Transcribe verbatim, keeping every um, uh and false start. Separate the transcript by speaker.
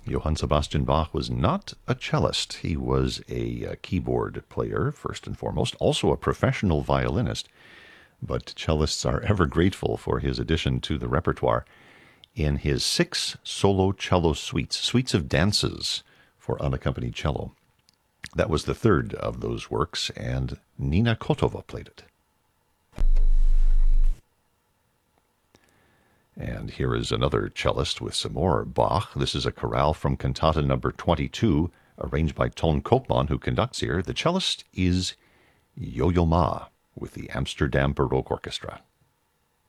Speaker 1: Johann Sebastian Bach was not a cellist. He was a, a keyboard player, first and foremost, also a professional violinist. But cellists are ever grateful for his addition to the repertoire in his six solo cello suites, suites of dances for unaccompanied cello. That was the third of those works, and Nina Kotova played it. And here is another cellist with some more Bach. This is a chorale from Cantata number twenty-two, arranged by Ton Koopman, who conducts here. The cellist is Yo-Yo Ma with the Amsterdam Baroque Orchestra.